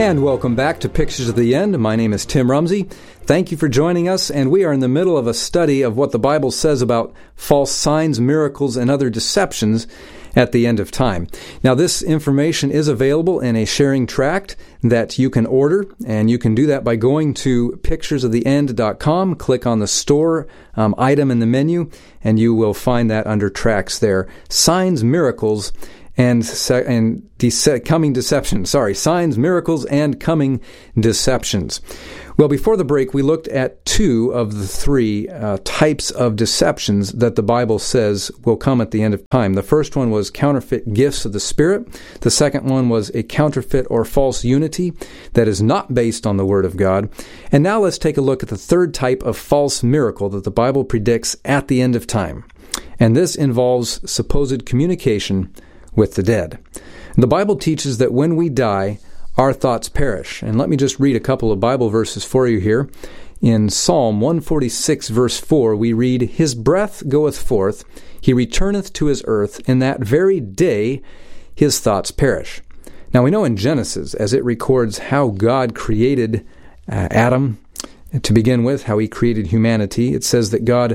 And welcome back to Pictures of the End. My name is Tim Rumsey. Thank you for joining us, and we are in the middle of a study of what the Bible says about false signs, miracles, and other deceptions at the end of time. Now, this information is available in a sharing tract that you can order, and you can do that by going to picturesoftheend.com, click on the store item in the menu, and you will find that under tracts there. Signs, miracles, coming deceptions. Signs, miracles, and coming deceptions. Well, before the break, we looked at two of the three types of deceptions that the Bible says will come at the end of time. The first one was counterfeit gifts of the Spirit. The second one was a counterfeit or false unity that is not based on the Word of God. And now let's take a look at the third type of false miracle that the Bible predicts at the end of time. And this involves supposed communication with the dead. The Bible teaches that when we die, our thoughts perish. And let me just read a couple of Bible verses for you here. In Psalm 146, verse 4, we read, "His breath goeth forth, he returneth to his earth, in that very day his thoughts perish." Now we know in Genesis, as it records how God created Adam to begin with, how he created humanity, it says that God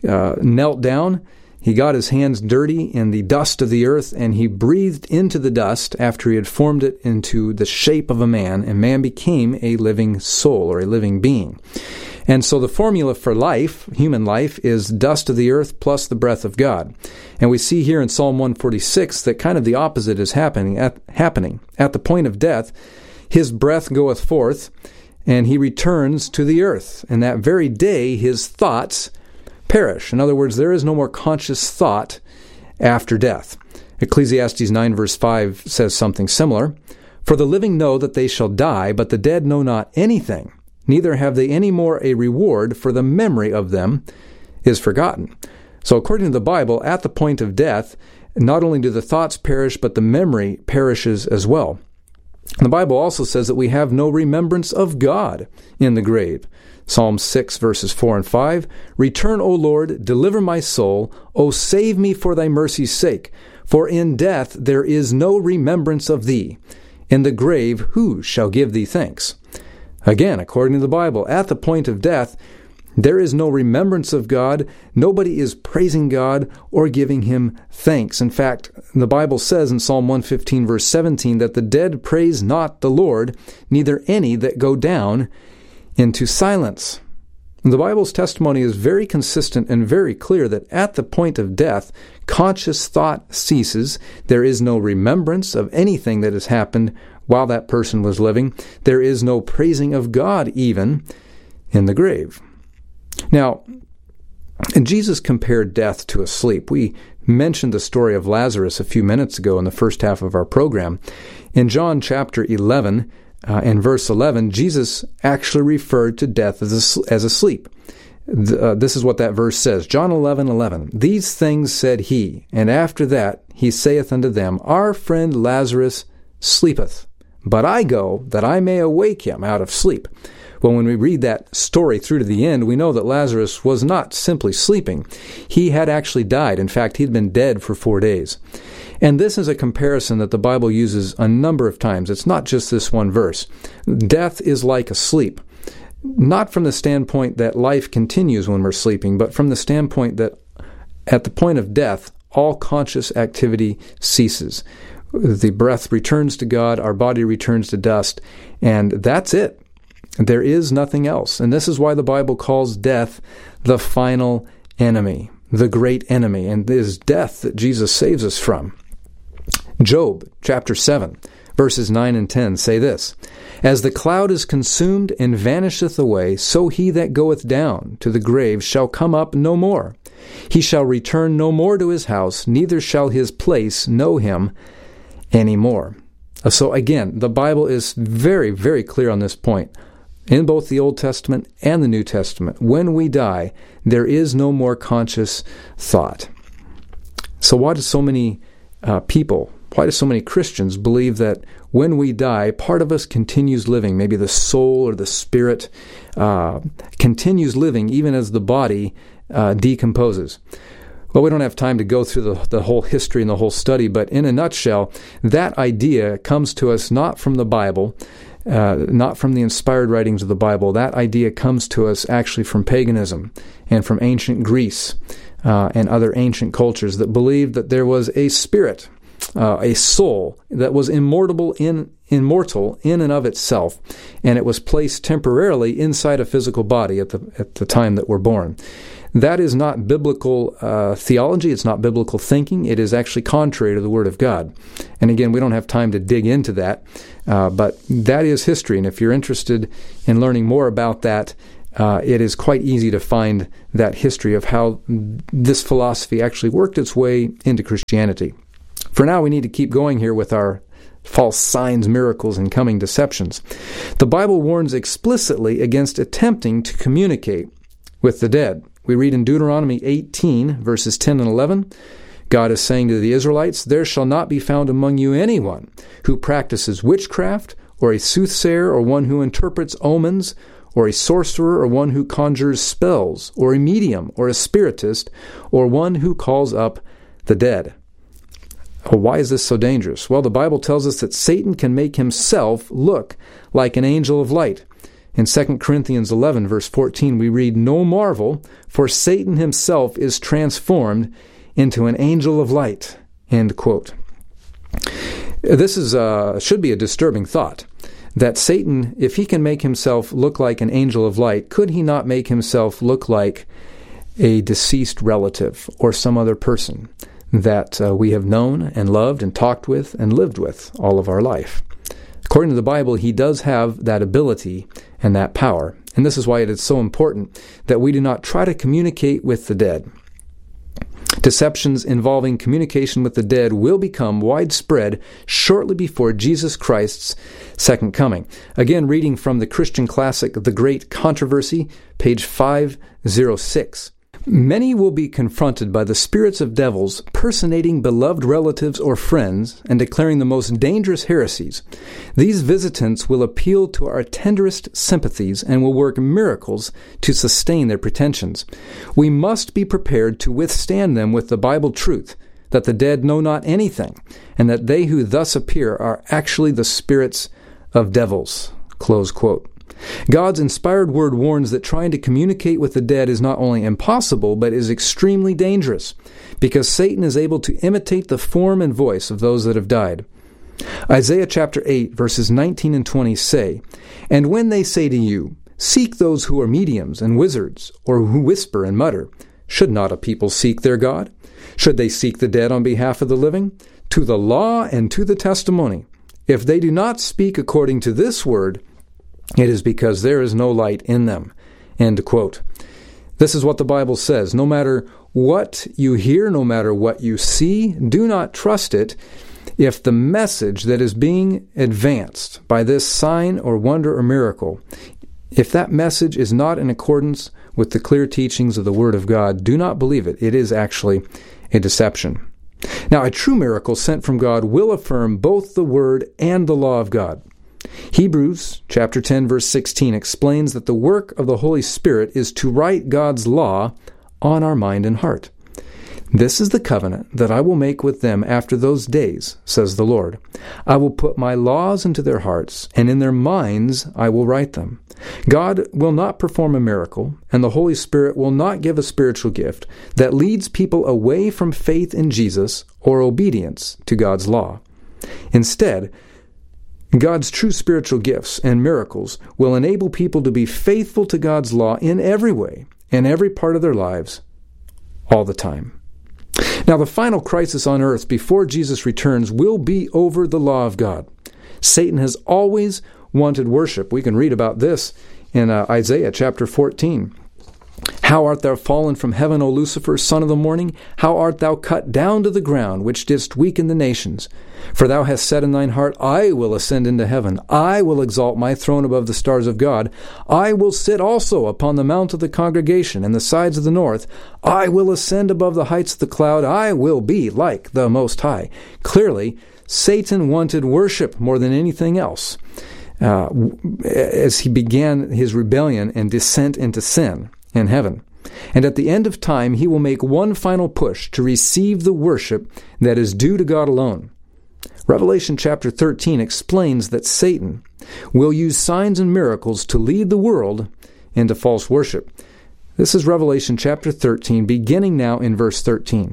knelt down. He got his hands dirty in the dust of the earth, and he breathed into the dust after he had formed it into the shape of a man, and man became a living soul or a living being. And so the formula for life, human life, is dust of the earth plus the breath of God. And we see here in Psalm 146 that kind of the opposite is happening. At the point of death, his breath goeth forth, and he returns to the earth. And that very day, his thoughts perish. In other words, there is no more conscious thought after death. Ecclesiastes 9 verse 5 says something similar. "For the living know that they shall die, but the dead know not anything, neither have they any more a reward, for the memory of them is forgotten." So according to the Bible, at the point of death, not only do the thoughts perish, but the memory perishes as well. The Bible also says that we have no remembrance of God in the grave. Psalm 6, verses 4 and 5, "Return, O Lord, deliver my soul. O save me for thy mercy's sake. For in death there is no remembrance of thee. In the grave who shall give thee thanks?" Again, according to the Bible, at the point of death, there is no remembrance of God. Nobody is praising God or giving him thanks. In fact, the Bible says in Psalm 115, verse 17, that the dead praise not the Lord, neither any that go down into silence. The Bible's testimony is very consistent and very clear that at the point of death, conscious thought ceases. There is no remembrance of anything that has happened while that person was living. There is no praising of God even in the grave. Now, Jesus compared death to a sleep. We mentioned the story of Lazarus a few minutes ago in the first half of our program. In John chapter 11, in verse 11, Jesus actually referred to death as a sleep. This is what that verse says. John 11:11. "These things said he, and after that he saith unto them, Our friend Lazarus sleepeth, but I go that I may awake him out of sleep." Well, when we read that story through to the end, we know that Lazarus was not simply sleeping. He had actually died. In fact, he'd been dead for 4 days. And this is a comparison that the Bible uses a number of times. It's not just this one verse. Death is like a sleep. Not from the standpoint that life continues when we're sleeping, but from the standpoint that at the point of death, all conscious activity ceases. The breath returns to God, our body returns to dust, and that's it. There is nothing else. And this is why the Bible calls death the final enemy, the great enemy, and it is death that Jesus saves us from. Job chapter 7, verses 9 and 10 say this, "As the cloud is consumed and vanisheth away, so he that goeth down to the grave shall come up no more. He shall return no more to his house, neither shall his place know him any more." So again, the Bible is very, very clear on this point. In both the Old Testament and the New Testament, when we die, there is no more conscious thought. So why do so many why do so many Christians believe that when we die, part of us continues living? Maybe the soul or the spirit continues living even as the body decomposes. Well, we don't have time to go through the whole history and the whole study, but in a nutshell, that idea comes to us not from the Bible, not from the inspired writings of the Bible. That idea comes to us actually from paganism and from ancient Greece and other ancient cultures that believed that there was a spirit, a soul that was immortal in and of itself, and it was placed temporarily inside a physical body at the time that we're born. That is not biblical theology. It's not biblical thinking. It is actually contrary to the Word of God. And again, we don't have time to dig into that, but that is history. And if you're interested in learning more about that, it is quite easy to find that history of how this philosophy actually worked its way into Christianity. For now, we need to keep going here with our false signs, miracles, and coming deceptions. The Bible warns explicitly against attempting to communicate with the dead. We read in Deuteronomy 18, verses 10 and 11, God is saying to the Israelites, "There shall not be found among you anyone who practices witchcraft, or a soothsayer, or one who interprets omens, or a sorcerer, or one who conjures spells, or a medium, or a spiritist, or one who calls up the dead." Well, why is this so dangerous? Well, the Bible tells us that Satan can make himself look like an angel of light. In 2 Corinthians 11, verse 14, we read, "No marvel, for Satan himself is transformed into an angel of light." End quote. This should be a disturbing thought, that Satan, if he can make himself look like an angel of light, could he not make himself look like a deceased relative or some other person that we have known and loved and talked with and lived with all of our life? According to the Bible, he does have that ability and that power. And this is why it is so important that we do not try to communicate with the dead. Deceptions involving communication with the dead will become widespread shortly before Jesus Christ's second coming. Again, reading from the Christian classic, The Great Controversy, page 506. Many will be confronted by the spirits of devils personating beloved relatives or friends and declaring the most dangerous heresies. These visitants will appeal to our tenderest sympathies and will work miracles to sustain their pretensions. We must be prepared to withstand them with the Bible truth that the dead know not anything, and that they who thus appear are actually the spirits of devils. Close quote. God's inspired word warns that trying to communicate with the dead is not only impossible, but is extremely dangerous, because Satan is able to imitate the form and voice of those that have died. Isaiah chapter 8, verses 19 and 20 say, "And when they say to you, 'Seek those who are mediums and wizards, or who whisper and mutter,' should not a people seek their God? Should they seek the dead on behalf of the living? To the law and to the testimony. If they do not speak according to this word, it is because there is no light in them." End quote. This is what the Bible says. No matter what you hear, no matter what you see, do not trust it if the message that is being advanced by this sign or wonder or miracle, if that message is not in accordance with the clear teachings of the Word of God, do not believe it. It is actually a deception. Now, a true miracle sent from God will affirm both the Word and the law of God. Hebrews chapter 10, verse 16 explains that the work of the Holy Spirit is to write God's law on our mind and heart. "This is the covenant that I will make with them after those days, says the Lord. I will put my laws into their hearts, and in their minds I will write them." God will not perform a miracle, and the Holy Spirit will not give a spiritual gift that leads people away from faith in Jesus or obedience to God's law. Instead, God's true spiritual gifts and miracles will enable people to be faithful to God's law in every way, in every part of their lives, all the time. Now, the final crisis on earth before Jesus returns will be over the law of God. Satan has always wanted worship. We can read about this in Isaiah chapter 14. "How art thou fallen from heaven, O Lucifer, son of the morning? How art thou cut down to the ground, which didst weaken the nations? For thou hast said in thine heart, I will ascend into heaven. I will exalt my throne above the stars of God. I will sit also upon the mount of the congregation and the sides of the north. I will ascend above the heights of the cloud. I will be like the Most High." Clearly, Satan wanted worship more than anything else as he began his rebellion and descent into sin in heaven. And at the end of time, he will make one final push to receive the worship that is due to God alone. Revelation chapter 13 explains that Satan will use signs and miracles to lead the world into false worship. This is Revelation chapter 13, beginning now in verse 13.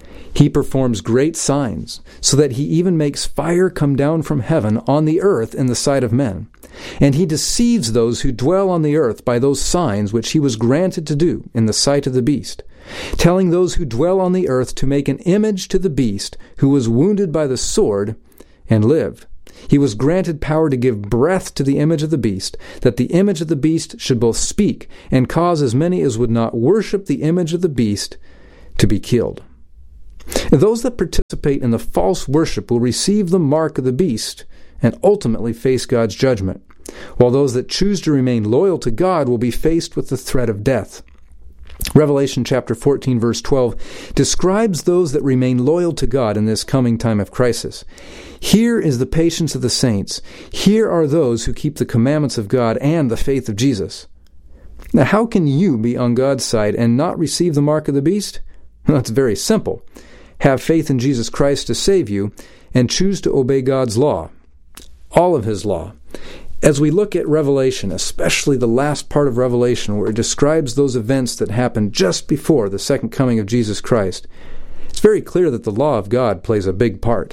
He performs great signs, so that he even makes fire come down from heaven on the earth in the sight of men. And he deceives those who dwell on the earth by those signs which he was granted to do in the sight of the beast, telling those who dwell on the earth to make an image to the beast who was wounded by the sword and lived. He was granted power to give breath to the image of the beast, that the image of the beast should both speak and cause as many as would not worship the image of the beast to be killed. And those that participate in the false worship will receive the mark of the beast and ultimately face God's judgment, while those that choose to remain loyal to God will be faced with the threat of death. Revelation chapter 14 verse 12 describes those that remain loyal to God in this coming time of crisis. Here is the patience of the saints. Here are those who keep the commandments of God and the faith of Jesus. Now, how can you be on God's side and not receive the mark of the beast? Well, it's very simple. Have faith in Jesus Christ to save you and choose to obey God's law, all of His law. As we look at Revelation, especially the last part of Revelation where it describes those events that happened just before the second coming of Jesus Christ, it's very clear that the law of God plays a big part.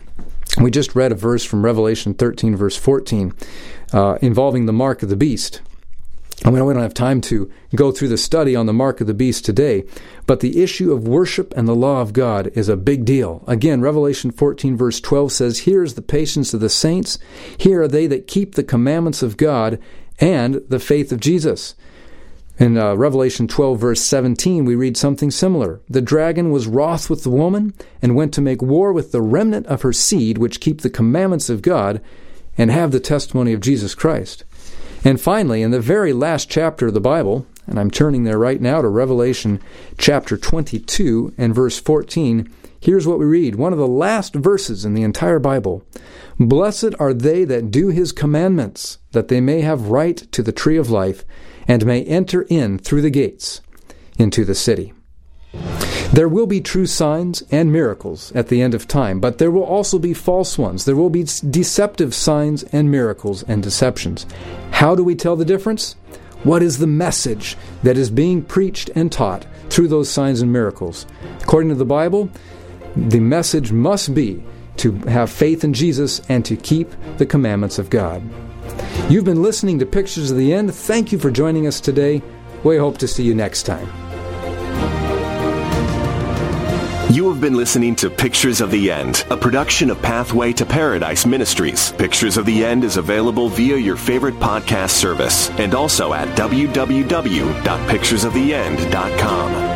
We just read a verse from Revelation 13, verse 14, involving the mark of the beast. I mean, we don't have time to go through the study on the mark of the beast today, but the issue of worship and the law of God is a big deal. Again, Revelation 14 verse 12 says, "Here is the patience of the saints. Here are they that keep the commandments of God and the faith of Jesus." In Revelation 12 verse 17, we read something similar. "The dragon was wroth with the woman and went to make war with the remnant of her seed, which keep the commandments of God and have the testimony of Jesus Christ." And finally, in the very last chapter of the Bible, and I'm turning there right now to Revelation chapter 22 and verse 14, here's what we read, one of the last verses in the entire Bible. "Blessed are they that do His commandments, that they may have right to the tree of life, and may enter in through the gates into the city." There will be true signs and miracles at the end of time, but there will also be false ones. There will be deceptive signs and miracles and deceptions. How do we tell the difference? What is the message that is being preached and taught through those signs and miracles? According to the Bible, the message must be to have faith in Jesus and to keep the commandments of God. You've been listening to Pictures of the End. Thank you for joining us today. We hope to see you next time. You have been listening to Pictures of the End, a production of Pathway to Paradise Ministries. Pictures of the End is available via your favorite podcast service and also at www.picturesoftheend.com.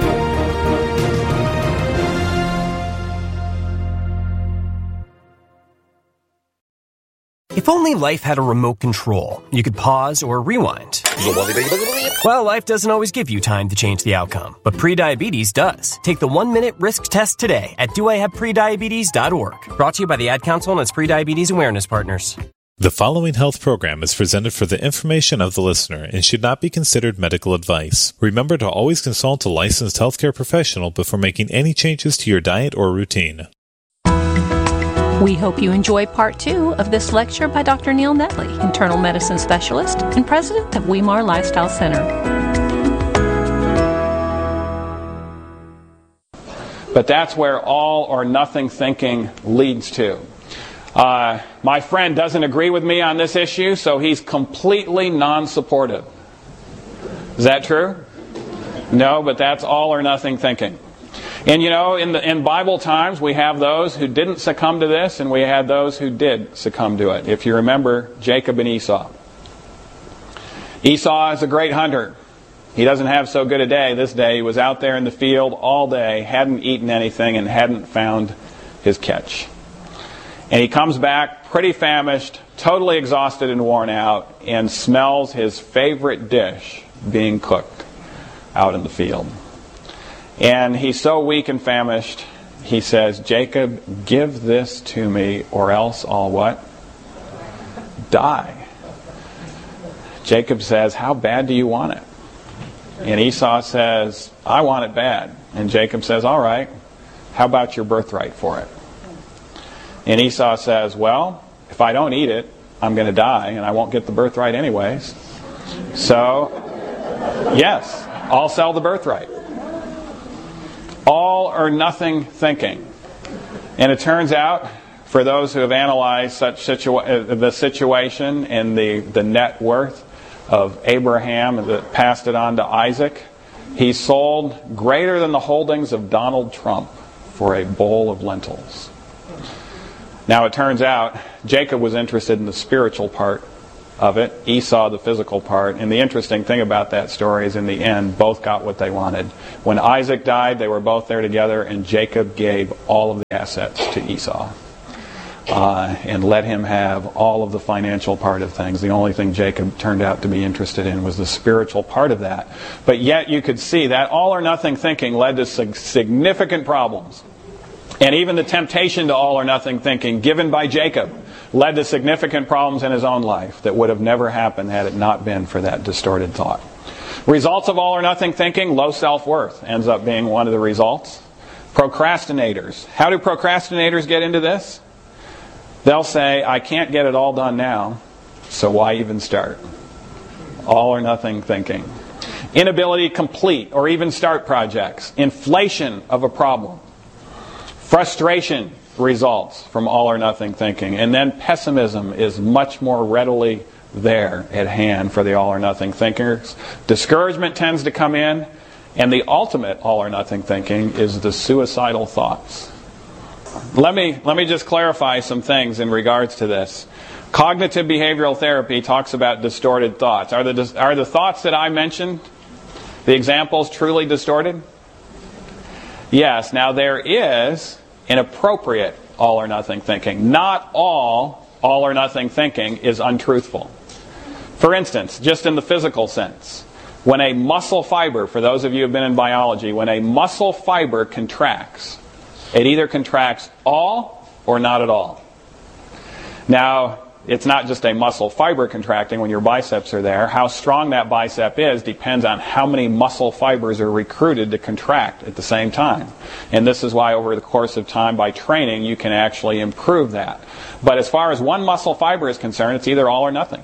If only life had a remote control, you could pause or rewind. Well, life doesn't always give you time to change the outcome, but prediabetes does. Take the 1-minute risk test today at doihaveprediabetes.org. Brought to you by the Ad Council and its Prediabetes Awareness Partners. The following health program is presented for the information of the listener and should not be considered medical advice. Remember to always consult a licensed healthcare professional before making any changes to your diet or routine. We hope you enjoy part 2 of this lecture by Dr. Neil Netley, internal medicine specialist and president of Weimar Lifestyle Center. But that's where all or nothing thinking leads to. My friend doesn't agree with me on this issue, so he's completely non-supportive. Is that true? No, but that's all or nothing thinking. And you know, in Bible times, we have those who didn't succumb to this, and we had those who did succumb to it. If you remember Jacob and Esau. Esau is a great hunter. He doesn't have so good a day this day. He was out there in the field all day, hadn't eaten anything, and hadn't found his catch. And he comes back pretty famished, totally exhausted and worn out, and smells his favorite dish being cooked out in the field. And he's so weak and famished, he says, "Jacob, give this to me, or else I'll" what? "Die." Jacob says, "How bad do you want it?" And Esau says, "I want it bad." And Jacob says, "All right, how about your birthright for it?" And Esau says, well, if I don't eat it, I'm going to die, and I won't get the birthright anyways. So, yes, I'll sell the birthright. All or nothing thinking. And it turns out, for those who have analyzed the situation and the net worth of Abraham that passed it on to Isaac, he sold greater than the holdings of Donald Trump for a bowl of lentils. Now it turns out Jacob was interested in the spiritual part of it, Esau the physical part. And the interesting thing about that story is in the end, both got what they wanted. When Isaac died, they were both there together, and Jacob gave all of the assets to Esau. And let him have all of the financial part of things. The only thing Jacob turned out to be interested in was the spiritual part of that. But yet you could see that all or nothing thinking led to significant problems. And even the temptation to all or nothing thinking given by Jacob led to significant problems in his own life that would have never happened had it not been for that distorted thought. Results of all or nothing thinking, low self-worth ends up being one of the results. Procrastinators. How do procrastinators get into this? They'll say, I can't get it all done now, so why even start? All or nothing thinking. Inability to complete or even start projects. Inflation of a problem. Frustration results from all or nothing thinking. And then pessimism is much more readily there at hand for the all or nothing thinkers. Discouragement tends to come in, and the ultimate all or nothing thinking is the suicidal thoughts. Let me just clarify some things in regards to this. Cognitive behavioral therapy talks about distorted thoughts. Are the thoughts that I mentioned, the examples, truly distorted? Yes. Now there is inappropriate all or nothing thinking. Not all or nothing thinking is untruthful. For instance, just in the physical sense, when a muscle fiber, for those of you who have been in biology, when a muscle fiber contracts, it either contracts all or not at all. Now, it's not just a muscle fiber contracting when your biceps are there. How strong that bicep is depends on how many muscle fibers are recruited to contract at the same time. And this is why over the course of time, by training, you can actually improve that. But as far as one muscle fiber is concerned, it's either all or nothing.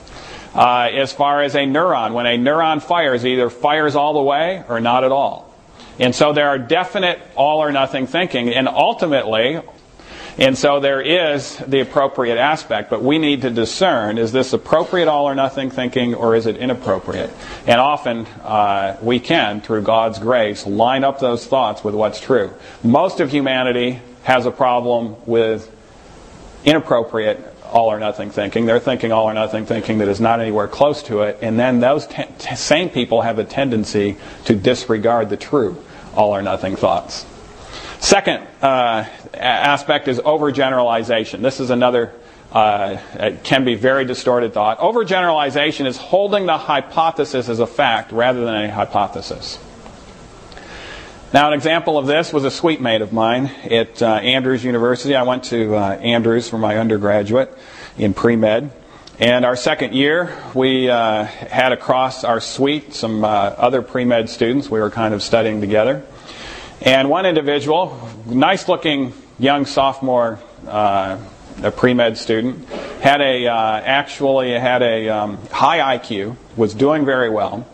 As far as a neuron, when a neuron fires, it either fires all the way or not at all. And so there are definite all or nothing thinking, and ultimately, and so there is the appropriate aspect, but we need to discern, is this appropriate all or nothing thinking or is it inappropriate? And often we can, through God's grace, line up those thoughts with what's true. Most of humanity has a problem with inappropriate all or nothing thinking. They're thinking all or nothing thinking that is not anywhere close to it, and then those same people have a tendency to disregard the true all or nothing thoughts. Second aspect is overgeneralization. This is another, it can be very distorted thought. Overgeneralization is holding the hypothesis as a fact rather than a hypothesis. Now, an example of this was a suite mate of mine at Andrews University. I went to Andrews for my undergraduate in pre-med. And our second year, we had across our suite some other pre-med students. We were kind of studying together. And one individual, nice-looking young sophomore, a pre-med student, had actually had a high IQ, was doing very well.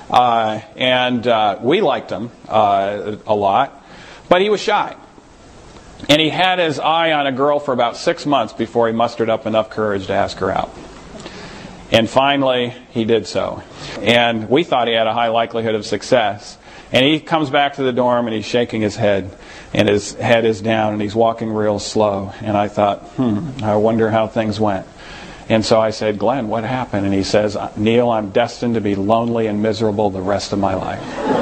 And we liked him a lot, but he was shy. And he had his eye on a girl for about 6 months before he mustered up enough courage to ask her out. And finally, he did so. And we thought he had a high likelihood of success. And he comes back to the dorm and he's shaking his head, and his head is down, and he's walking real slow. And I thought, I wonder how things went. And so I said, Glenn, what happened? And he says, Neil, I'm destined to be lonely and miserable the rest of my life.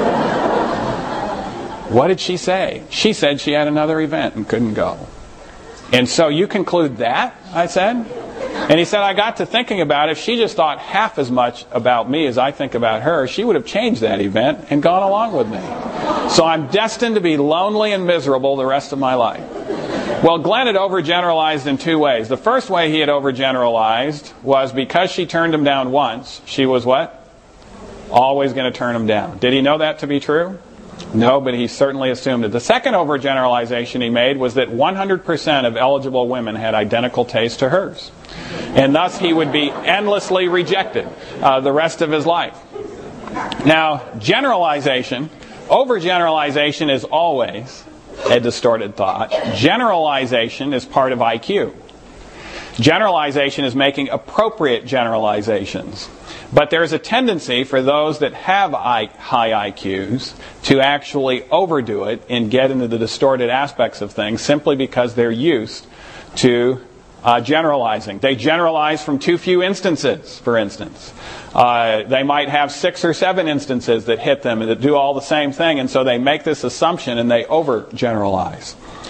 What did she say? She said she had another event and couldn't go. And so you conclude that? I said. And he said, I got to thinking about if she just thought half as much about me as I think about her, she would have changed that event and gone along with me. So I'm destined to be lonely and miserable the rest of my life. Well, Glenn had overgeneralized in two ways. The first way he had overgeneralized was because she turned him down once, she was what? Always going to turn him down. Did he know that to be true? No, but he certainly assumed it. The second overgeneralization he made was that 100% of eligible women had identical taste to hers. And thus he would be endlessly rejected the rest of his life. Now, generalization, overgeneralization is always a distorted thought. Generalization is part of IQ. Generalization is making appropriate generalizations. But there's a tendency for those that have high IQs to actually overdo it and get into the distorted aspects of things simply because they're used to generalizing. They generalize from too few instances, for instance. They might have 6 or 7 instances that hit them and that do all the same thing, and so they make this assumption and they overgeneralize.